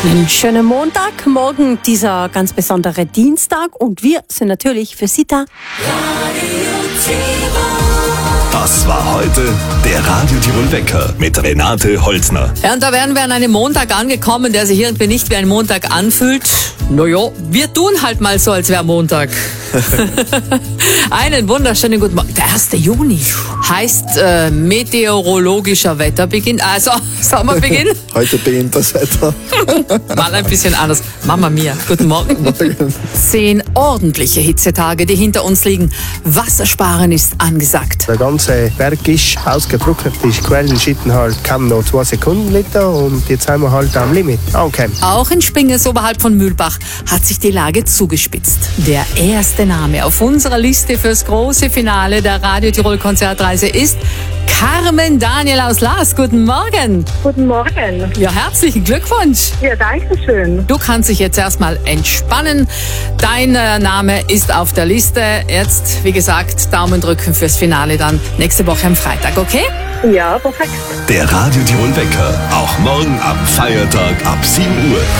Einen schönen Montag, morgen dieser ganz besondere Dienstag und wir sind natürlich für Sie da. Das war heute der Radio Tirol Wecker mit Renate Holzner. Ja, und da wären wir an einem Montag angekommen, der sich irgendwie nicht wie ein Montag anfühlt. Naja, wir tun halt mal so, als wäre Montag. Einen wunderschönen guten Morgen. Der 1. Juni heißt meteorologischer Wetterbeginn. Also, Sommerbeginn. Heute beginnt das Wetter. Mal ein bisschen anders. Mama mia, guten Morgen. 10 ordentliche Hitzetage, die hinter uns liegen. Wassersparen ist angesagt. Der ganze Berg ist ausgetrocknet. Die Quellen schütten halt kaum noch 2 Sekunden Liter und jetzt sind wir halt am Limit angekommen. Auch in Spinges oberhalb von Mühlbach hat sich die Lage zugespitzt. Der erste Name auf unserer Liste fürs große Finale der Radio Tirol Konzertreise ist Carmen Daniel aus Laas. Guten Morgen. Guten Morgen. Ja, herzlichen Glückwunsch. Ja, danke schön. Du kannst dich jetzt erstmal entspannen. Dein Name ist auf der Liste. Jetzt, wie gesagt, Daumen drücken fürs Finale dann nächste Woche am Freitag, okay? Ja, perfekt. Der Radio Tirol Wecker, auch morgen am Feiertag ab 7 Uhr.